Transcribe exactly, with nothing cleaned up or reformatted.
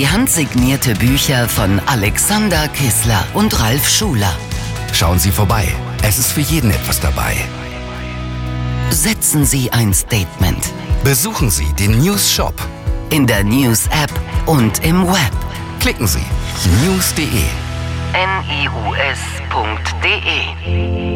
Sie handsignierte Bücher von Alexander Kissler und Ralf Schuler. Schauen Sie vorbei. Es ist für jeden etwas dabei. Setzen Sie ein Statement. Besuchen Sie den News Shop. In der News App und im Web. Klicken Sie news punkt de. N I U S punkt de